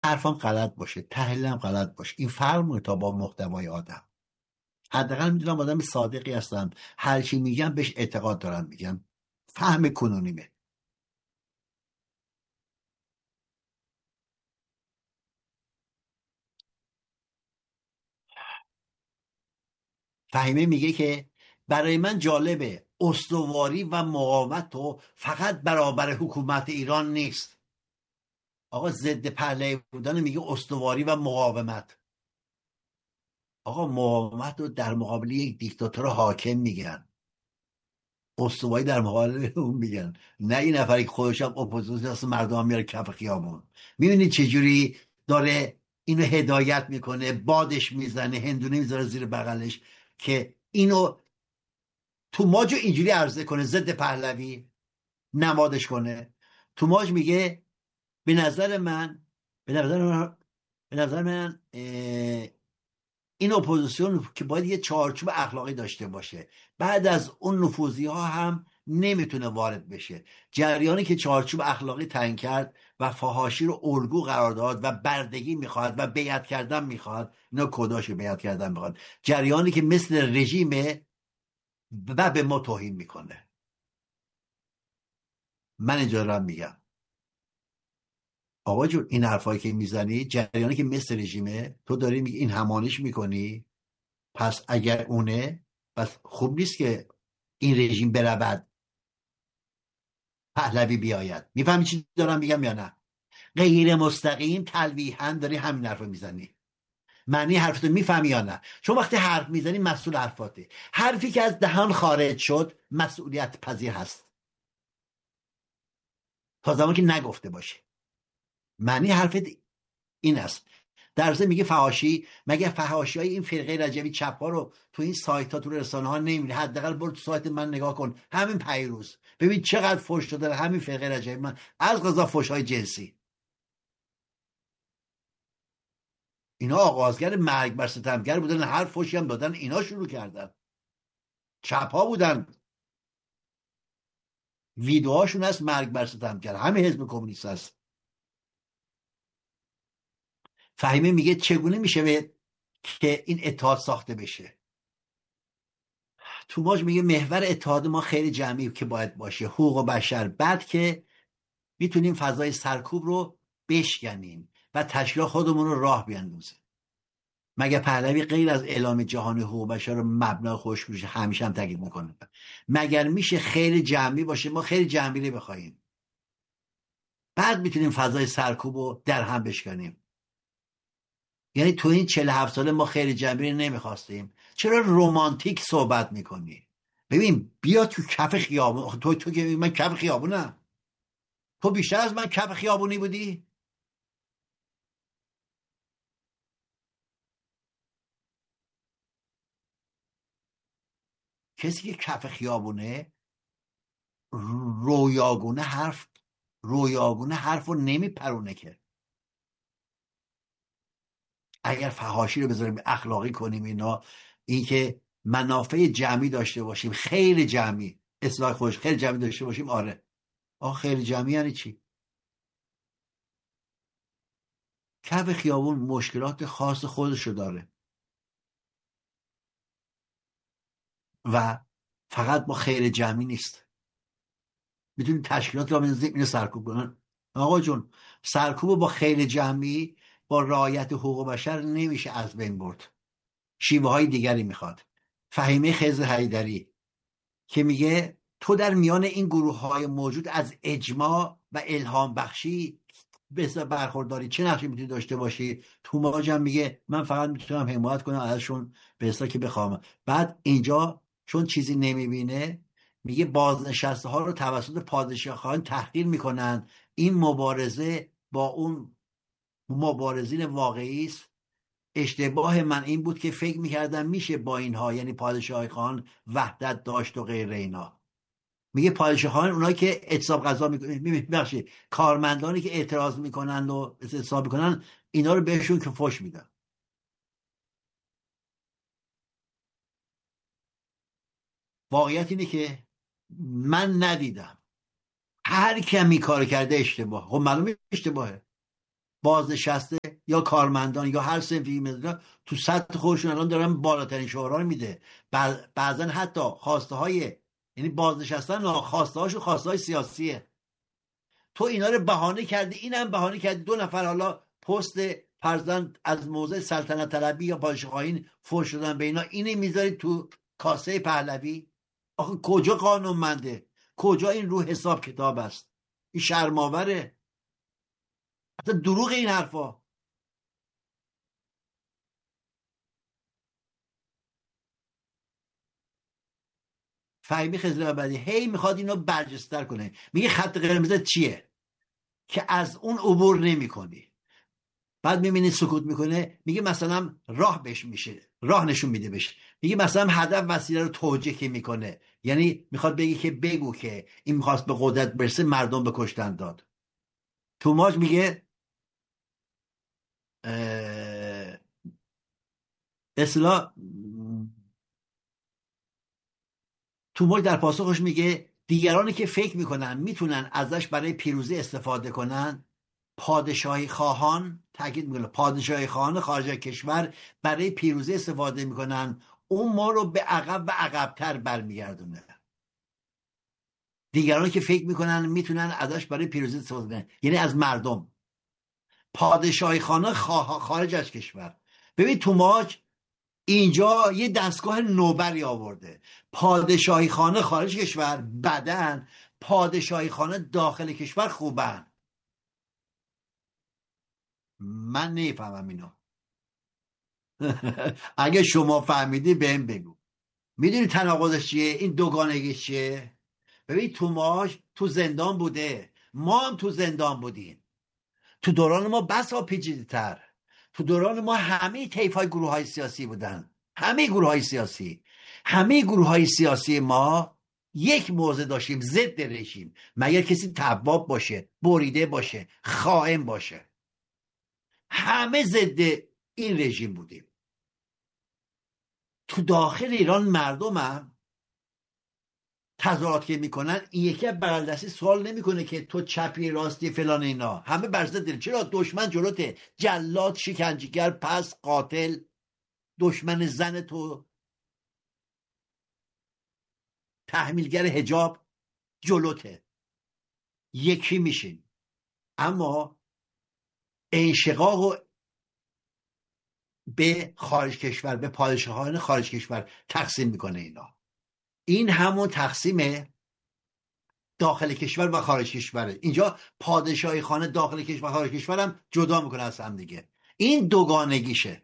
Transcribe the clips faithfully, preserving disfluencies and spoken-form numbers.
حرفم غلط باشه، تحلیلم غلط باشه، این فرق میکنه تا با محتوای آدم. حداقل میدونم آدم صادقی هستم، هر چی میگم بهش اعتقاد دارم، میگم فهم کنونیمه. فهیمه میگه که برای من جالبه استواری و مقاومت تو فقط برابر حکومت ایران نیست. آقا ضد پهلوی بودن میگه استواری و مقاومت. آقا مقاومت رو در مقابل یک دیکتاتور حاکم میگن، استوایی در مقابل اون میگن. نه این نفری که خودش هم اپوزیسیون هست مردم هم میاره کف خیابون. میبینید چجوری داره اینو هدایت میکنه، بادش میزنه، هندونه میذاره زیر بغلش که اینو توماجو اینجوری عرضه کنه، ضد پهلوی نمادش کنه. توماج میگه به نظر من به نظر من به نظر من این اپوزیسیون که باید یه چارچوب اخلاقی داشته باشه، بعد از اون نفوذی ها هم نمیتونه وارد بشه. جریانی که چارچوب اخلاقی تعیین کرد و فحاشی رو الگو قرار داد و بردگی میخواد و بیعت کردن میخواد، اینا کداش بیعت کردن میخواد، جریانی که مثل رژیم و به ما توهین میکنه. من اینجا دارم میگم آقا جون این حرفایی که میزنی، جریانی که مثل رژیمه، تو داری میگی این همانش میکنی، پس اگر اونه پس خوب نیست که این رژیم برود پهلوی بیاید. میفهمی چی دارم میگم یا نه؟ غیر مستقیم تلویحاً داری همین حرف میزنی. معنی حرفتو میفهمی یا نه؟ چون وقتی حرف میزنی مسئول حرفاته. حرفی که از دهان خارج شد مسئولیت پذیر هست تا زمان که نگفته باشه. معنی حرفت این است. در ضمن میگه فحاشی، مگه فحاشی های این فرقه رجوی چپ ها رو تو این سایت ها تو رسانه ها نمیبینی؟ حداقل برو تو سایت من نگاه کن، همین پیروز ببین چقدر فحش داده همین فرقه رجوی من، از قضا فحش های جنسی. اینا آغازگر مرگ بر ستمگر بودن، هر فحشی هم دادن اینا شروع کردن، چپ ها بودن، ویدیوهاشون هست مرگ بر ستمگر، همین حزب کمونیست هست. فهیمه میگه چگونه میشه که این اتحاد ساخته بشه؟ توماج میگه محور اتحاد ما خیلی جمعی که باید باشه حقوق بشر، بعد که میتونیم فضای سرکوب رو بشکنیم و تشکیل خودمون رو راه بیاندازیم. مگه پهلوی غیر از اعلام جهانی حقوق بشر رو مبنا خوش میشه همیشه هم تاکید میکنه؟ مگر میشه خیلی جمعی باشه؟ ما خیلی جمعی بخوایم بعد میتونیم فضای سرکوب رو در هم بشکنیم؟ یعنی تو این چهل و هفت ساله ما خیلی جمعی نمیخواستیم، چرا رومانتیک صحبت میکنی؟ ببین بیا تو کف خیابون. تو تو که من کف خیابونم، تو بیشتر از من کف خیابونی بودی. کسی که کف خیابونه رویاگونه حرف رویاگونه حرف رو نمیپرونه که. اگر فحاشی رو بذاریم اخلاقی کنیم، اینا این که منافع جمعی داشته باشیم، خیر جمعی، اصلاح خوش خیر جمعی داشته باشیم، آره. آه خیر جمعی یعنی چی؟ کف خیابون مشکلات خاص خودشو داره و فقط با خیر جمعی نیست. میتونیم تشکیلات را بنزیم اینو سرکوب کنن. آقا جون سرکوب با خیر جمعی با رعایت حقوق بشر نمیشه از بین برد، شیوه های دیگری میخواد. فهیمه خضر حیدری که میگه تو در میان این گروه های موجود از اجماع و الهام بخشی به برخورداری چه نقشی میتونی داشته باشی؟ توماج هم میگه من فقط میتونم حمایت کنم ازشون به اصطلاح که بخوام. بعد اینجا چون چیزی نمیبینه میگه بازنشسته ها رو توسط پادشاهان تحقیر میکنن. این مبارزه با اون مبارزین واقعی است. اشتباه من این بود که فکر میکردم میشه با اینها، یعنی پادشاه خان، وحدت داشت و غیر اینا. میگه پادشاهان اونایی که اعتصاب غذا میکنن، ببخشید کارمندانی که اعتراض میکنن و اعتصاب میکنن، اینا رو بهشون که فحش میدن. واقعیت اینه که من ندیدم. هر کمی کار کرده اشتباه. خب معلومه اشتباهه. بازنشسته یا کارمندان یا هر صنفی میدونن تو سطح خودشون الان دارن بالاترین شعارها رو میده. بعضا حتی خواسته های یعنی بازنشستن خواسته هاشون خواسته های سیاسیه. تو اینا رو بهانه کردی، اینم بهانه کردی، دو نفر حالا پست فرزند از موضع سلطنت طلبی یا پادشاهی فوش شدن به اینا، اینه میذاری تو کاسه پهلوی؟ آخه کجا قانونمنده؟ کجا این رو حساب کتاب است؟ این شرماوره، اصلا دروغ این حرفا. فهمی خزر بعدی هی میخواد اینو برجستر کنه، میگه خط قرمزت چیه که از اون عبور نمی کنی. بعد میبینی سکوت میکنه، میگه مثلا راه بهش میشه، راه نشون میده بهش، میگه مثلا هدف وسیله رو توجیه که میکنه، یعنی میخواد بگی که بگو که این میخواست به قدرت برسه مردم به کشتن داد. توماج میگه اصلا توماج در پاسخش میگه دیگرانی که فکر میکنن میتونن ازش برای پیروزی استفاده کنن، پادشاهی خواهان، تاکید میکنه پادشاهی خواهان خارج کشور برای پیروزی استفاده میکنن، اون ما رو به عقب و عقبتر برمیگردونه. دیگرانی که فکر میکنن میتونن ازش برای پیروزی استفاده کنن یعنی از مردم. پادشاهی خانه خارج از کشور. ببین توماج اینجا یه دستگاه نوبری آورده، پادشاهی خانه خارج کشور بدن، پادشاهی خانه داخل کشور خوبن. من نمیفهمم اینو. اگه شما فهمیدی بهم بگو. میدونی تناقضش چیه؟ این دوگانگی چیه؟ ببین توماج تو زندان بوده، ما هم تو زندان بودیم. تو دوران ما بسا پیچیده‌تر، تو دوران ما همه طیف‌های گروه‌های سیاسی بودن، همه گروه‌های سیاسی، همه گروه‌های سیاسی ما یک موضع داشتیم ضد رژیم، مگر کسی تواب باشه، بریده باشه، خائن باشه. همه ضد این رژیم بودیم. تو داخل ایران مردم هم تظاهرات که میکنن، این یکی از بغلدستی سوال نمیکنه که تو چپی راستی فلان اینا، همه بر ضد. چرا؟ دشمن جلوته، جلاد، شکنجهگر، پس قاتل، دشمن زن تو، تحمیلگر حجاب جلوته، یکی میشین. اما انشقاق و به خارج کشور، به پادشاهان خارج کشور تقسیم میکنه اینا. این همون تقسیم داخل کشور و خارج کشوره. اینجا پادشاهی خانه داخل کشور و خارج کشور هم جدا میکنه از هم دیگه. این دوگانگیشه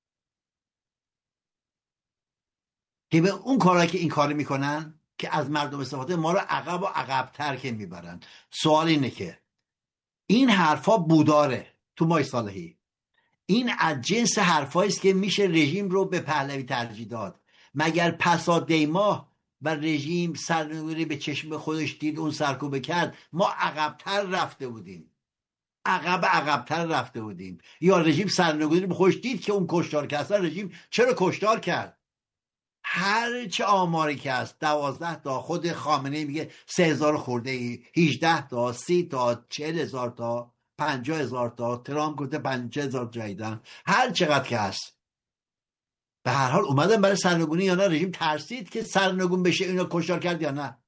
که به اون کارهایی که این کار میکنن که از مردم استفاده، ما رو عقب و عقبتر که میبرن. سوال اینه که این حرفا بوداره تو مای صالحی، این از جنس حرفایی است که میشه رژیم رو به پهلوی ترجیح داد. مگر پسا دیماه و رژیم سرنگونی به چشم خودش دید، اون سرکوبه کرد، ما عقبتر رفته بودیم، عقب عقبتر رفته بودیم. یا رژیم سرنگونی به خودش دید که اون کشتار کرد. رژیم چرا کشتار کرد؟ هر چه آماری که هست، دوازده تا، خود خامنه‌ای میگه سه هزار خورده ای، هجده تا، سی تا، چهل هزار تا، پنجاه هزار تا، ترامپ گفته پنجاه هزار جایدن، هر چقدر که هست. به هر حال اومدن برای سرنگونی یا نه؟ رژیم ترسید که سرنگون بشه اینا کشتار کرد یا نه؟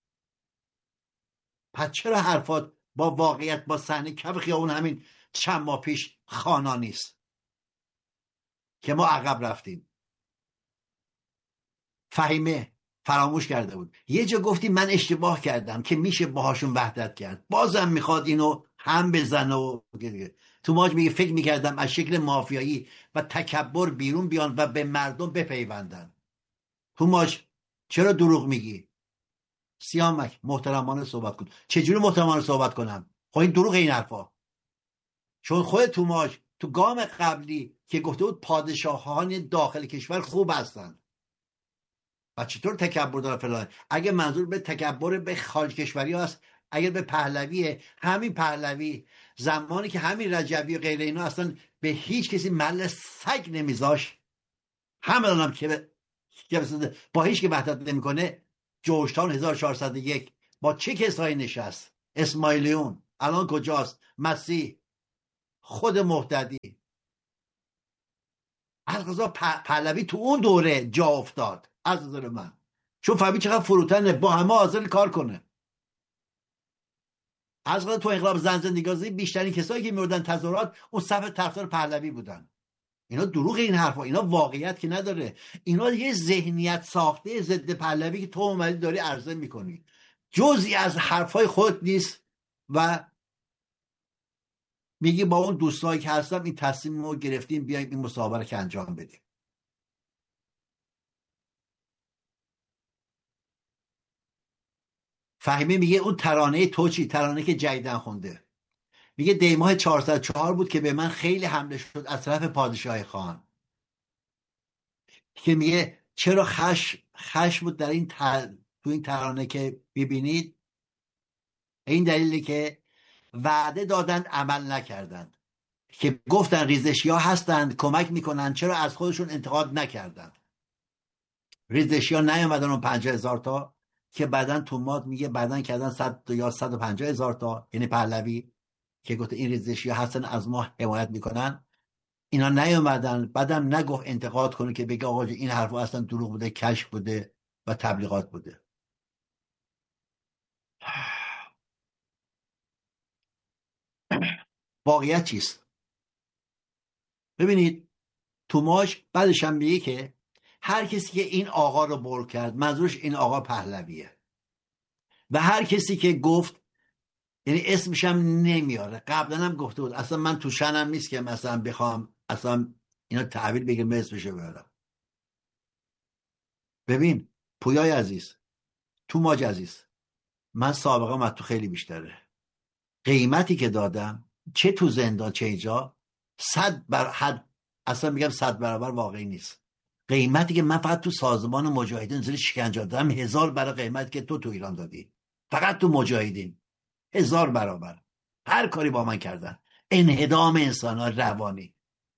پس چرا حرفات با واقعیت، با صحنه کف خیابون همین چند ماه پیش خوانا نیست که ما عقب رفتیم؟ فهیمه فراموش کرده بود. یه جا گفتی من اشتباه کردم که میشه باهاشون وحدت کرد، بازم میخواد اینو هم بزنه و توماج میگه فکر میکردم از شکل مافیایی و تکبر بیرون بیان و به مردم بپیوندن. توماج چرا دروغ میگی؟ سیامک محترمانه صحبت کن. چجوری محترمانه صحبت کنم؟ خب این دروغ این حرفا. چون خود توماج تو گام قبلی که گفته بود پادشاهان داخل کشور خوب هستن و چطور تکبر داره فلان، اگه منظور به تکبر به خارج کشوری هست، اگر به پهلویه، همین پهلوی زمانی که همین رجبی و غیره اینا اصلا به هیچ کسی مل سگ نمیذاش، همین هم که با هیچ که وحدت نمیکنه، جورجتاون هزار و چهارصد و یک با چه کسایی نشست؟ اسماعیلیون الان کجاست؟ مسیح، خود مهتدی، از قضا پهلوی تو اون دوره جا افتاد از نظر من، چون فهمید چقدر فروتنه با همه حاضر کار کنه. از قضا تو انقلاب زن زندگی بیشترین کسایی که میوردن تظاهرات اون صف طرفدار پهلوی بودن. اینا دروغ این حرفا، اینا واقعیت که نداره. اینا یه ذهنیت ساخته ضد پهلوی که تو اومدی داری عرضه میکنی، جزئی از حرفای خود نیست و میگی با اون دوستایی که هستم این تصمیم رو گرفتیم بیایم این مصاحبه رو که انجام بدیم. فهیمه میگه اون ترانه تو چی؟ ترانه که جدیدن خونده، میگه دیماه چهارصد و چهار بود که به من خیلی حمله شد از طرف پادشاه خان، که میگه چرا خش خش بود در این تر... تو این ترانه که ببینید این دلیلی که وعده دادند عمل نکردند، که گفتن ریزشی ها هستند کمک میکنند چرا از خودشون انتقاد نکردند. ریزشی ها نیامدن اون پنجاه هزار تا که بعدن تومات میگه بعدن کردن صد یا صد و پنجاه هزار تا، یعنی پهلوی که گفت این ریزشی ها هستن از ما حمایت میکنن، اینا نیامدن. بعدم نگفت انتقاد کنه که بگه آقا این حرف اصلا دروغ بوده، کشف بوده و تبلیغات بوده. واقعیت چیست؟ ببینید توماش بعدش هم میگه که هر کسی که این آقا رو بر کرد منظورش این آقا پهلویه، و هر کسی که گفت، یعنی اسمش هم نمیاره، قبلا هم گفته بود اصلا من تو شنم نیست که مثلا بخوام اصلا اینا تحویل بگیرم اسمشو بیارم. ببین پویای عزیز، توماج عزیز، من سابقه من تو خیلی بیشتره. قیمتی که دادم چه تو زندان چه اینجا صد بر حد، اصلا میگم صد برابر واقعی نیست. قیمتی که من فقط تو سازمان مجاهدین زیر شکنجه دادم هزار برابر قیمتی که تو تو ایران دادی، فقط تو مجاهدین هزار برابر. هر کاری با من کردن، انهدام انسان روانی.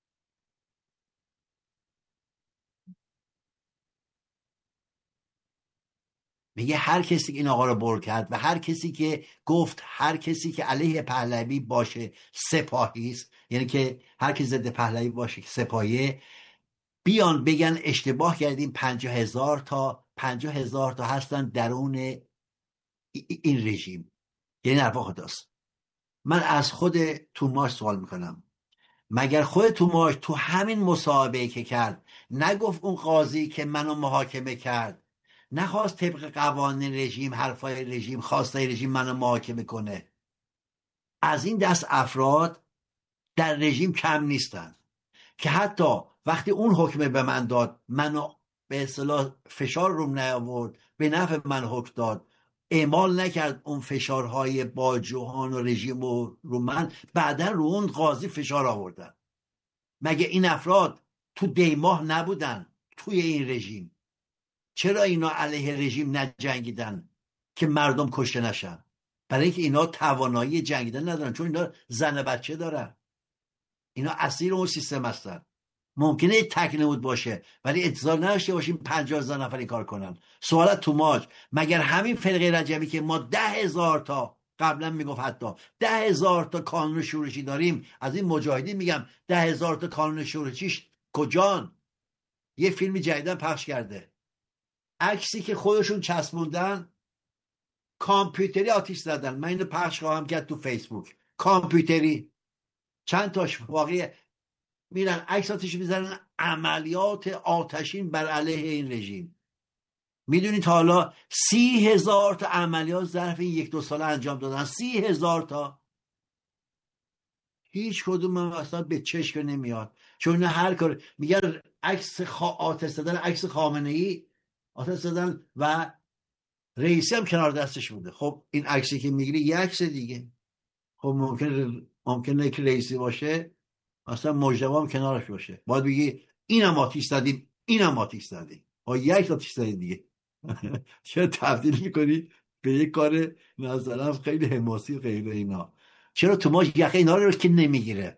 میگه هر کسی که این آقا رو بر کرد و هر کسی که گفت هر کسی که علیه پهلوی باشه سپاهی است، یعنی که هر کی ضد پهلوی باشه که سپاهیه، بیان بگن اشتباه کردیم، پنجاه هزار تا پنجاه هزار تا هستن درون این رژیم، یعنی حرفا خداست. من از خود توماش سوال میکنم، مگر خود توماش تو همین مصاحبه که کرد نگفت اون قاضی که منو محاکمه کرد نخواست طبق قوانین رژیم، حرفای رژیم، خواسته رژیم منو محاکمه کنه؟ از این دست افراد در رژیم کم نیستن که حتی وقتی اون حکم به من داد منو به اصطلاح فشار روم نیاورد، به نفع من حکم داد، اعمال نکرد اون فشارهای با جهان و رژیم و رو من، بعدا رو اون قاضی فشار آوردن. مگه این افراد تو دیماه نبودن توی این رژیم؟ چرا اینا علیه رژیم نجنگیدن که مردم کشته نشن؟ برای اینکه اینا توانایی جنگیدن ندارن، چون اینا زن بچه دارن، اینا اسیر اون سیستم هستن. ممکنه تک نمود باشه ولی انتظار نداشته باشیم پنجاه هزار نفر این کار کنن. سوالت توماج، مگر همین فرقه رجبی که ما ده هزار تا، قبلا میگفت حتی ده هزار تا کانون شورشی داریم، از این مجاهدین میگم ده هزار تا کانون شورشیش کجان؟ یه فیلم جدیدن پخش کرده، عکسی که خودشون چسبوندن کامپیوتری آتیش زدن. من اینو پخش خواهم کرد تو فیسبوک. کامپیوتری چند تاش واقعی، میرن عکس آتیش میزنن، عملیات آتشین بر علیه این رژیم. میدونید حالا سی هزار تا عملیات ظرف این یک دو ساله انجام دادن، سی هزار تا. هیچ کدوم من اصلا به چشم نمیاد، چون هر کار میگن عکس خا... آتش زدن، عکس خامنه ای آتش زدن و رئیسی هم کنار دستش بوده. خب این عکسی که میگیری یه عکس دیگه، خب ممکن ممکنه که رئیسی باشه اصلا مجتبی هم کنارش باشه، باید بگی اینم آتیش زدیم اینم آتیش زدیم، ها یک آتیش زدیم دیگه. چرا تبدیل میکنی به یک کار مثلا خیلی حماسی غیر اینا؟ چرا توماش یقه اینا رو که نمیگیره؟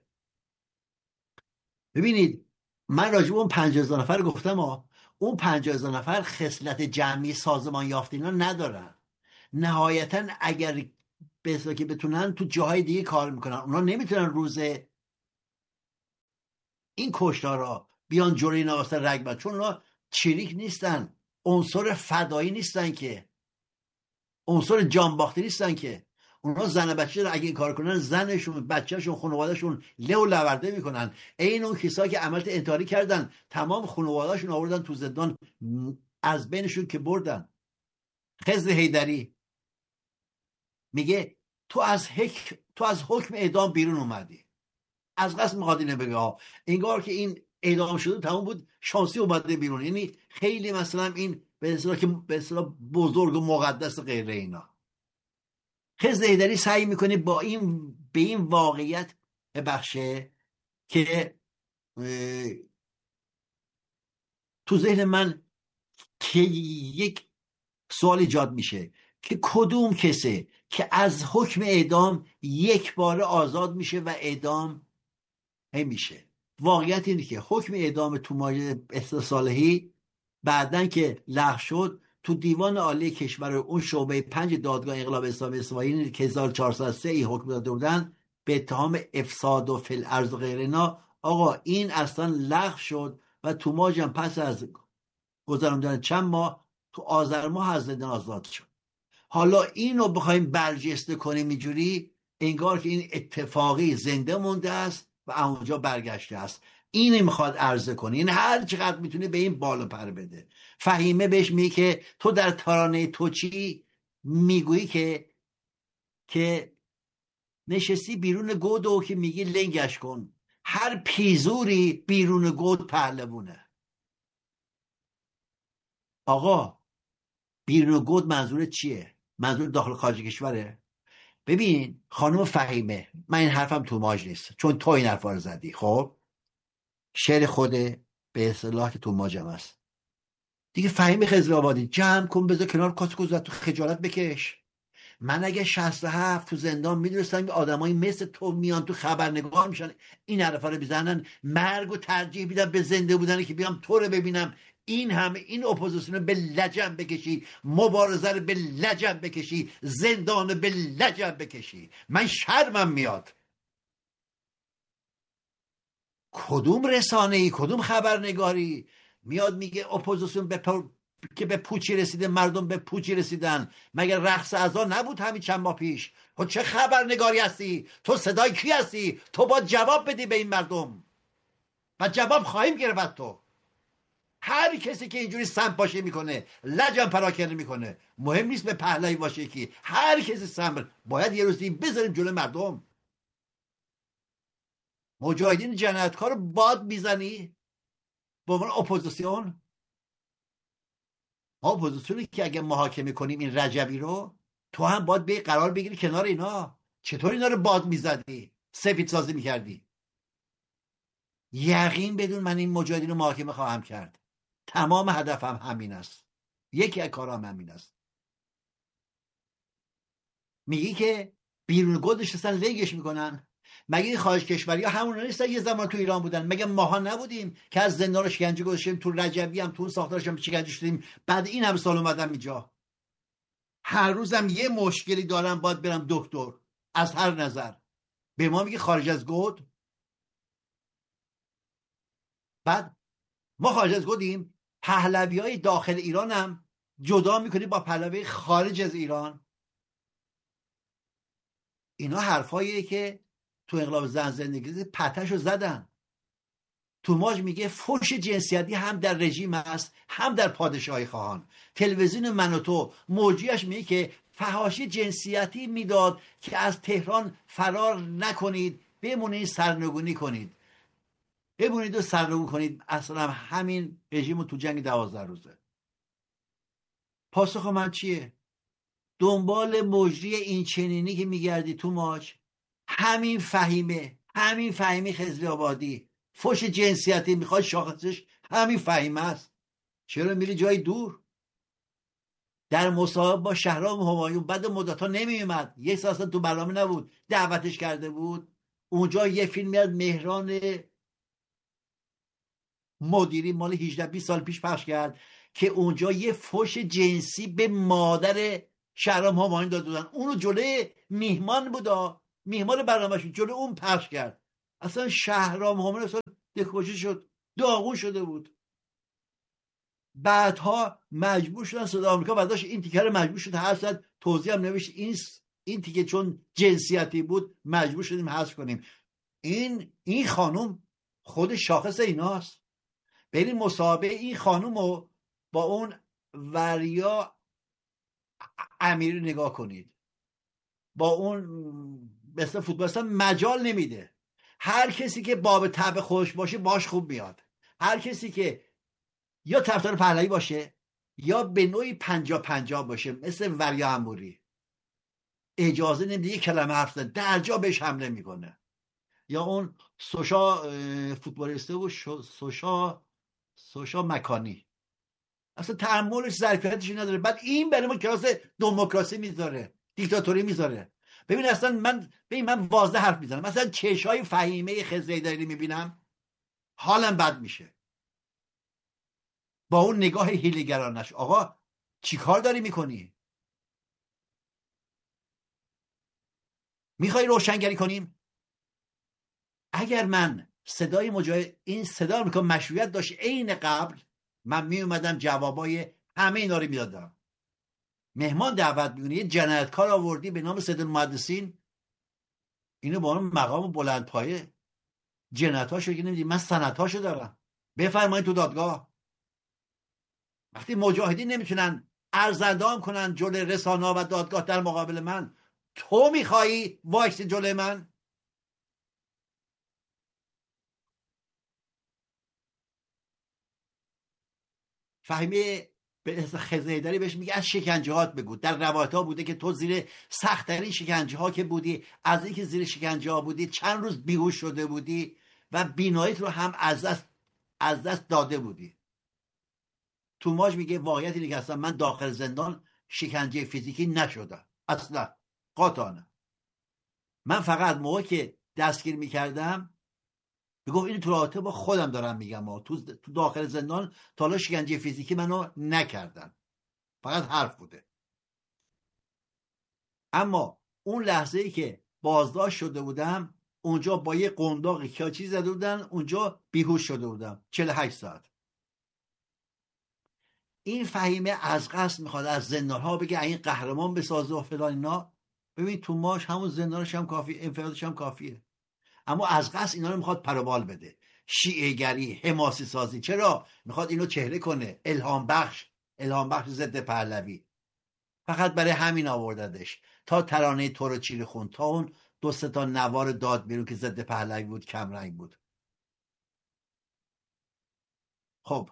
ببینید من راجب اون پنجاه هزار نفر گفتم، ها اون پنجاه هزار نفر خصلت جمعی سازمان یافته اینا ندارن. نهایتا اگر به که بتونن تو جاهای دیگه کار میکنن، اونا نمیتونن روز این کشتارا بیان جلوی اینا واسه رگ، چون اونا چریک نیستن، عنصر فدایی نیستن که، عنصر جانباخته نیستن که. اونا زن بچه رو اگه این کار کنن زنشون، بچهشون، خانوادهشون له و لورده میکنن. این اون کسایی که عملت انتحاری کردن تمام خانوادهشون آوردن تو زندان، از بینشون که بردن. خضر حیدری میگه تو از حک... تو از حکم اعدام بیرون اومدی، از قصد میخواد اینو بگه ها، انگار که این اعدام شده تمام بود، شانسی اومده بیرون. یعنی خیلی مثلا این به اصطلاح که به اصطلاح بزرگ و مقدس غیره اینا. خضر حیدری سعی میکنه با این به این واقعیت ببخشه که تو ذهن من که یک سوال ایجاد میشه که کدوم کسه که از حکم اعدام یک بار آزاد میشه و اعدام میشه. واقعیت اینه که حکم اعدام توماج صالحی بعدن که لغو شد تو دیوان عالی کشور اون شعبه پنج دادگاه انقلاب اسلامی اسرائیل که هزار و چهارصد و سه ای حکم داده بودن به اتهام افساد و فی الارض و غیره اینا، آقا این اصلا لغو شد و توماج هم پس از گذراندن چند ماه تو آذر ماه از زندان آزاد شد. حالا اینو بخوایم برجسته کنیم اینجوری، انگار که این اتفاقی زنده مونده است و اونجا برگشته است. اینه میخواد عرضه کنه. این هر چقدر میتونه به این بالا پر بده. فهیمه بهش میگه که تو در ترانه تو چی میگویی که که نشستی بیرون گود و که میگی لنگش کن. هر پیزوری بیرون گود پهلوونه. آقا بیرون گود منظور چیه؟ منظور داخل خارج کشوره؟ ببین خانم فهیمه، من این حرفم توماج نیست چون تو این حرفا رو زدی. خب شعر خوده به اصطلاح که توماجم است دیگه. فهیمه خضرآبادی جمع کن، بذار کنار کاسکو زد، تو خجالت بکش. من اگه شصت و هفت تو زندان میدونستم که آدمایی مثل تو میان تو خبرنگار میشن این حرفا رو بزنن، مرگ و ترجیح میدم به زنده بودن که بیام تو رو ببینم. این همه این اپوزیسیون رو به لجن بکشی، مبارزه رو به لجن بکشی، زندان رو به لجن بکشی. من شرمم میاد. کدوم رسانه ای، کدوم خبرنگاری میاد میگه اپوزیسیون به پر... که به پوچی رسیده، مردم به پوچی رسیدن؟ مگر رقص عزا نبود همین چند ماه پیش؟ خب چه خبرنگاری هستی تو؟ صدای کی هستی تو؟ با جواب بدی به این مردم و جواب خواهیم گرفت. تو هر کسی که اینجوری سم پاشی میکنه، لجن پراکنده میکنه، مهم نیست به پهلوی باشه کی، هر کسی سم باید یه روزی بذاریم جلوی مردم. مجاهدین جنایتکار رو باد میزنی به عنوان اپوزیسیون. ما اپوزیسیونی که اگه محاکمه کنیم این رجبی رو، تو هم باید به قرار بگیری کنار اینا. چطور اینا رو باد میزدی، سفید سازی میکردی؟ یقین بدون من این مجاهدین رو محاکمه خواهم کرد. تمام هدفم همین است، یکی از کارام همین است. میگی که بیرون گودش هستن لنگش میکنن. مگه این خارج کشوری ها همون نیستن یه زمان تو ایران بودن؟ مگه ماها نبودیم که از زندان شکنجه گذاشتیم، تو رجبی هم تو ساختارش هم شکنجه شدیم، بعد این هم سال اومدم اینجا؟ هر روزم یه مشکلی دارم باید برم دکتر از هر نظر. به ما میگه خارج از گود. بعد ما خارج از گودیم، پهلوی های داخل ایران هم جدا میکنیم با پهلوی خارج از ایران. اینا حرفاییه که تو انقلاب زن زندگی پتهشو زدن. توماج میگه فحش جنسیتی هم در رژیم است هم در پادشاهی خواهان. تلویزیون من و تو موجیش میگه که فحاشی جنسیتی میداد که از تهران فرار نکنید، بمونید سرنگونی کنید، بمونید و سرنگون کنید. اصلا همین رژیم تو جنگ دوازده روزه. پاسخ من چیه؟ دنبال مجری این چنینی که میگردی توماج، همین فهیمه، همین فهیمه خضرآبادی فحش جنسیتی میخواد شاخصش همین فهیمه است. چرا میری جای دور؟ در مصاحبه با شهرام همایون بعد مدت‌ها نمیومد، یک سال اصلا تو برنامه نبود، دعوتش کرده بود اونجا. یه فیلمی از مهران مدیری مال هجده بیست سال پیش پخش کرد که اونجا یه فحش جنسی به مادر شهرام همایون داده بودن. اونو جلوی میهمان بودا، میهمان برنامه‌اش جلوی اون پخش کرد. اصلا شهرام همایون اصلا دلخوشی شد، داغون شده بود. بعدها مجبور شدن صدا آمریکا برداشت این تیکه رو مجبور شد حذف کرد. توضیح هم نوشت این این تیکه چون جنسیتی بود مجبور شدیم حذف کنیم. این این خانم خود شاخص ایناست. بریم مصاحبه این خانم رو با اون وریا امیری نگاه کنید، با اون مثل فوتبالیست مجال نمیده. هر کسی که باب طبع خودش باشه باش خوب میاد. هر کسی که یا طرفدار پهلوی باشه یا به نوعی پنجا پنجا باشه مثل وریا اموری اجازه نمیده یک کلمه حرف زدن، در جا بهش حمله میکنه. یا اون سوشا فوتبالیسته و سوشا سوشا مکانی اصلا تحملش ظرفیتش نداره. بعد این برای ما کلاس دموکراسی میذاره، دیکتاتوری میذاره. ببین اصلا من ببین من واضح حرف میزنم، مثلا چشای فهیمه خزیداری میبینم حالم بد میشه با اون نگاه هیله‌گرانش. آقا چی کار داری میکنی؟ میخوای روشنگری کنیم؟ اگر من صدای مجاهد این صدا رو میکنم مشروعیت داشت عین قبل، من میومدم جوابای همه اینا رو میدادم. مهمان دعوت میکنی، یه جنایتکار آوردی به نام سید المحدثین، اینو با اون مقام بلند پایه جنایتاشو که نمیدی، من سندهاشو دارم، بفرمایید تو دادگاه. وقتی مجاهدین نمیتونن ارزندام کنن جلوی رسانه و دادگاه در مقابل من، تو میخوایی وایسی جلوی من؟ فهمی به اسم خزیدری بهش میگه از شکنجهات بگو. در روایت ها بوده که تو زیر سخت ترین شکنجه ها که بودی، از اینکه زیر شکنجه ها بودی چند روز بیهوش شده بودی و بیناییت رو هم از دست از دست داده بودی. توماج میگه واقعیت اینه که اصلا من داخل زندان شکنجه فیزیکی نشدم اصلا، قاطعانه. من فقط موقع که دستگیر میکردم میگفت این تو رابطه با خودم دارم میگم، تو داخل زندان تا حالا شکنجه فیزیکی منو نکردن، فقط حرف بوده. اما اون لحظه ای که بازداشت شده بودم اونجا با یه قنداقی کاچی زده بودن، اونجا بیهوش شده بودم چهل و هشت ساعت. این فهیمه از قصد میخواد از زندان ها بگه این قهرمان بسازه و فلان اینا. ببین توماش همون زندانش هم کافی، انفرادش هم کافیه، اما از قصد اینا رو میخواد پروبال بده، شیعه گری، حماسی سازی. چرا میخواد اینو چهره کنه؟ الهام بخش، الهام بخش ضد پهلوی. فقط برای همین آورددش تا ترانه تو رو چیره خون، تا اون دو سه تا نوار داد بیرون که ضد پهلوی بود، کم رنگ بود. خب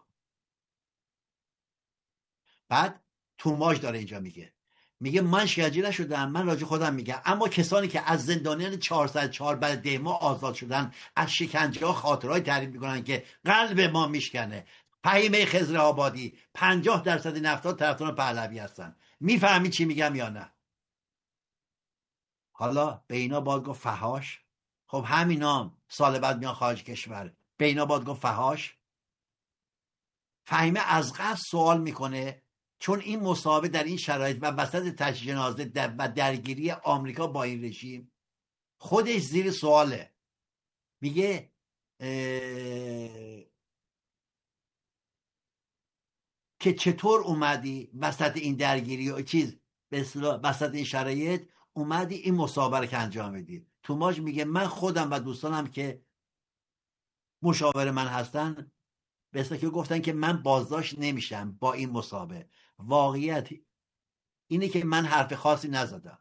بعد توماج داره اینجا میگه میگه من شکنجه نشدم، من راجع خودم میگم، اما کسانی که از زندانیان چهارصد و چهار بعد ده ماه آزاد شدن از شکنجه ها خاطرهای تعریف میکنن که قلب ما میشکنه. فهیمه خضر آبادی پنجاه درصد نفتا طرفدار پهلوی هستن. میفهمی چی میگم یا نه؟ حالا به اینا باید گفت فحاش. خب همینام سال بعد میان خارج کشور، به اینا باید گفت فحاش. فهیمه از قصد سوال میکنه چون این مصاحبه در این شرایط و وسط تشییع جنازه در و درگیری آمریکا با این رژیم خودش زیر سواله. میگه که چطور اومدی وسط این درگیری و چیز به اصطلاح وسط این شرایط اومدی این مصاحبه رو که انجام بدی. توماج میگه من خودم و دوستانم که مشاور من هستن به اصطلاح که گفتن که من بازداشت نمیشم با این مصاحبه. واقعیت اینه که من حرف خاصی نزدم.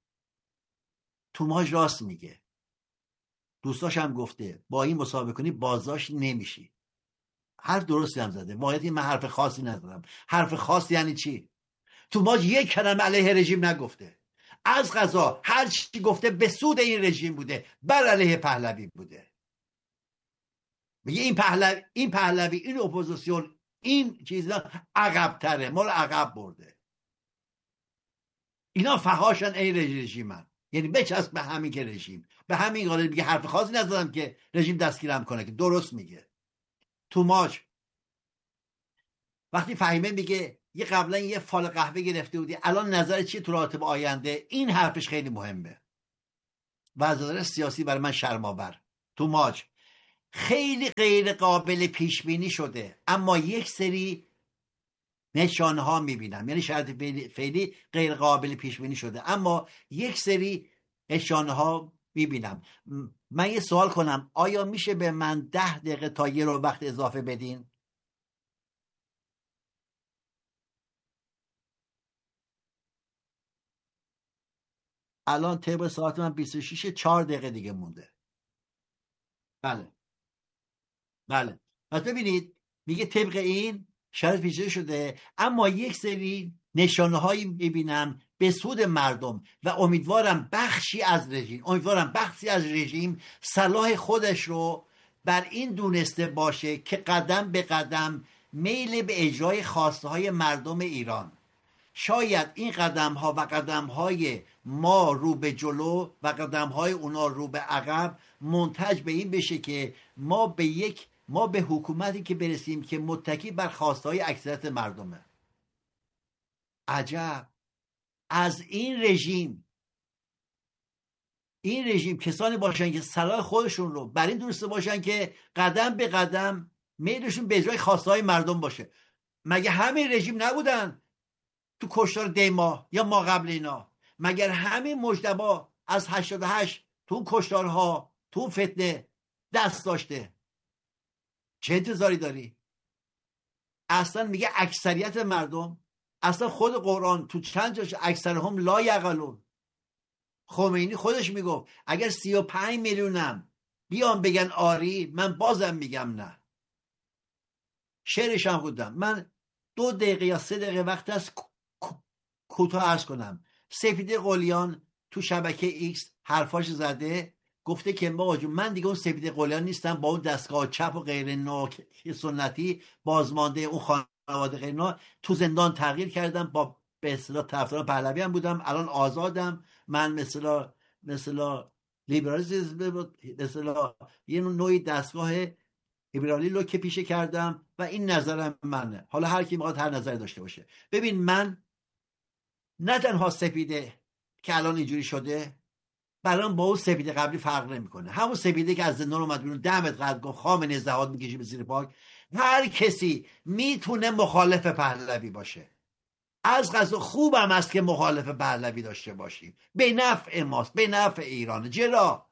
توماج راست میگه، دوستاش هم گفته با این مصاحبه کنی بازداشت نمیشی. حرف درستی هم زده. واقعیت من حرف خاصی نزدم. حرف خاص یعنی چی؟ توماج یک کلمه علیه رژیم نگفته. از قضا هر چی گفته به سود این رژیم بوده، بر علیه پهلوی بوده. میگه این پهلوی این پهلوی این اپوزیسیون این چیزا عقب تره، ما رو عقب برده. اینا فحاشن این رژیمن، یعنی بچسب به همین که رژیم به همین قانون. میگه حرف خاصی نزدم که رژیم دستگیرم کنه، که درست میگه. توماج وقتی فهیمه میگه یه قبلا یه فال قهوه گرفته بودی الان نظر چیه تو رابطه آینده، این حرفش خیلی مهمه و از نظر سیاسی برای من شرم‌آور. توماج خیلی غیر قابل پیش بینی شده، اما یک سری نشانه ها میبینم، یعنی شرط فعلی غیر قابل پیش بینی شده اما یک سری نشانه ها میبینم. من یه سوال کنم، آیا میشه به من ده دقیقه تا یه رو وقت اضافه بدین؟ الان طبق ساعت من بیست و شش، چهار دقیقه دیگه مونده. بله بله. پس ببینید میگه طبق این شرط پیچیده شده، اما یک سری نشانه هایی میبینم به سود مردم و امیدوارم بخشی از رژیم امیدوارم بخشی از رژیم صلاح خودش رو بر این دونسته باشه که قدم به قدم میل به اجرای خواسته های مردم ایران. شاید این قدم ها و قدم های ما رو به جلو و قدم های اونا رو به عقب منتج به این بشه که ما به یک ما به حکومتی که برسیم که متکی بر خواسته های اکثریت مردمه. عجب، از این رژیم این رژیم کسانی باشن که صلاح خودشون رو بر این دونسته باشن که قدم به قدم میلشون به اجرای خواسته های مردم باشه. مگه همه رژیم نبودن تو کشتار دیما یا ما قبل اینا؟ مگر همه مجتبا از هشتاد و هشت تو اون کشتارها تو اون فتنه دست داشته؟ چه انتظاری داری؟ اصلا میگه اکثریت مردم، اصلا خود قرآن تو چند جاش اکثرهم لا یعقلون. خمینی خودش میگفت اگر سی و پنج میلیونم بیان بگن آری، من بازم میگم نه. شعرش هم بودم. من دو دقیقه یا سه دقیقه وقت از کوتاه عرض کنم. سپیده قلیان تو شبکه ایکس حرفاش زده، گفته که ما من دیگه اون سپیده قلیان نیستم، با اون دستگاه چپ و غیر نوک سنتی بازمانده اون خانواده غیر نوک تو زندان تغییر کردم، با به اصطلاح طرفدار پهلوی هم بودم، الان آزادم. من مثلا مثلا لیبرالیسم مثلا یه نوعی دستگاه لیبرالی رو که پیشه کردم و این نظرم منه. حالا هر کی میخواد هر نظری داشته باشه. ببین من نه تنها سپیده که الان اینجوری شده برام با اون سپیده قبلی فرق نمیکنه. همون سپیده که از زندان اومد بیرون دمت قد گفت خامنه‌ای زهاد میکشی به زیر پاک. هر کسی میتونه مخالف پهلوی باشه، از قضا خوبم است که مخالف پهلوی داشته باشیم، به نفع ماست، به نفع ایران. چرا؟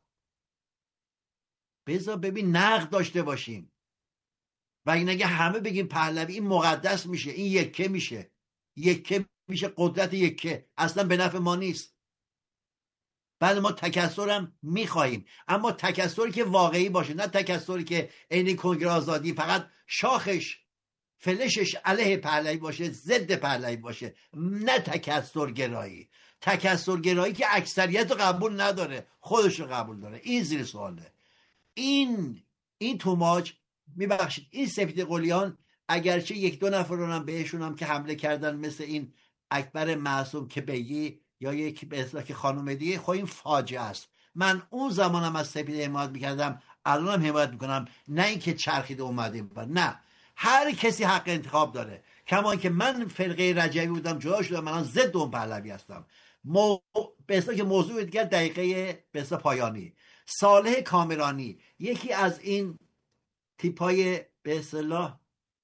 بذار ببین نقد داشته باشیم و این اگه همه بگیم پهلوی این مقدس میشه، این یکه میشه یکه میشه قدرت یکه، اصلا به نفع ما نیست. بعد ما تکثرم میخواهیم، اما تکثری که واقعی باشه، نه تکثری که عین کنگره آزادی فقط شاخش فلشش علیه پهلوی باشه، ضد پهلوی باشه، نه تکثر گرایی. تکثر گرایی که اکثریت رو قبول نداره، خودش رو قبول داره، این زیر سواله. این این توماج میبخشید این سپید قلیان اگرچه یک دو نفر رو هم بهشون هم که حمله کردن، مثل این اکبر معصوم که بگی یا یک به اصطلاح که خانم دیگه، خب این فاجعه است. من اون زمانم از سپید حمایت میکردم، الانم حمایت میکنم، نه اینکه چرخیده اومده بود. نه، هر کسی حق انتخاب داره. کما که من فرقه رجوی بودم جدا شدم، من ضد اون پهلوی هستم. مو... به اصطلاح که موضوع دیگر دقیقه به اصطلاح پایانی. صالح کامرانی یکی از این تیپای به اصطلاح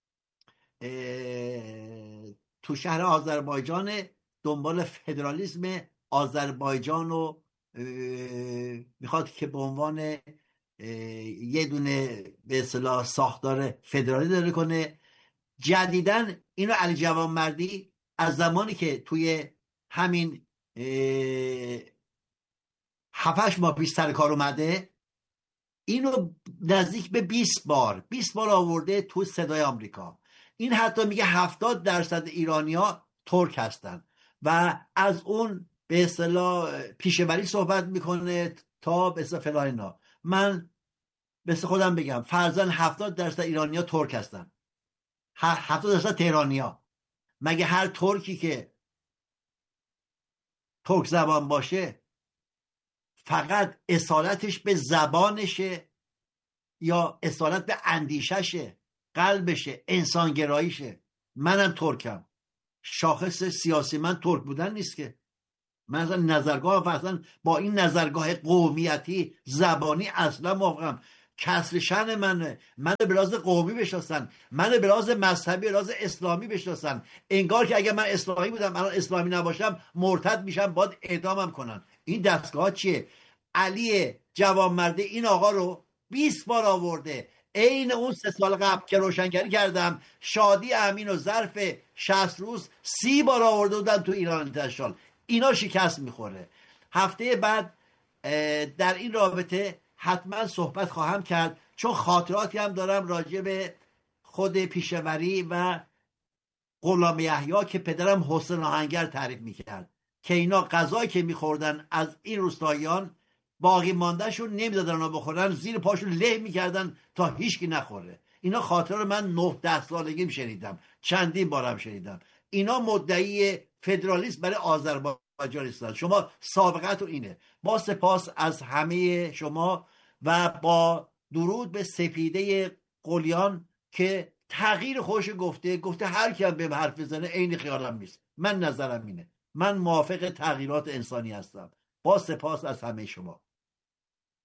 تو شهر آذربایجان دنبال فدرالیسم آذربایجان رو میخواد که به عنوان یه دونه به اصطلاح ساختار فدرالی داره کنه. جدیدن اینو علی جوانمردی از زمانی که توی همین هفتش ماه پیش سر کار اومده، اینو نزدیک به بیست بار بیست بار آورده تو صدای آمریکا. این حتی میگه هفتاد درصد ایرانیا ترک هستن و از اون به اصطلاح پیشه‌وری صحبت میکنه تا به اصطلاح فلان اینا. من مثل خودم بگم فرضاً هفتاد درصد ایرانیا ترک هستن، هفتاد درصد تهرانیا. مگه هر ترکی که ترک زبان باشه فقط اصالتش به زبانشه یا اصالت به اندیششه، قلبشه، انسانگراییشه؟ منم ترکم، شاخص سیاسی من ترک بودن نیست که. من اصلا نظرگاه اصلا با این نظرگاه قومیتی زبانی اصلا موافقم. کسر شأن منه، من به لحاظ قومی بشناسن، من به لحاظ مذهبی به لحاظ اسلامی بشناسن. انگار که اگر من اسلامی بودم الان اسلامی نباشم مرتد میشم، باید اعدامم کنن. این دستگاه چیه؟ علی جوانمرده این آقا رو بیست بار آورده، عین اون سه سال قبل که روشنگری کردم شادی امین و ظرف شصت روز سی بار آورده بودن تو ایران انتشال. اینا شکست میخوره. هفته بعد در این رابطه حتما صحبت خواهم کرد، چون خاطراتی هم دارم راجع به خود پیشوری و غلام یحیی که پدرم حسین آهنگر تعریف میکرد که اینا غذایی که میخوردن از این روستاییان باقی ماندهشون نمیدادن اونا بخورن، زیر پاشون له میکردن تا هیچکی نخوره. اینا خاطره من نه ده سالگیم شنیدم، چندین بارم شنیدم. اینا مدعی فدرالیسم برای آذربایجان هستند. شما سابقتون اینه. با سپاس از همه شما و با درود به سپیده قلیان که تغییر خوش گفته گفته هر کی هم به حرف بزنه عین خیالم نیست. من نظرم اینه، من موافق تغییرات انسانی هستم. با سپاس از همه شما.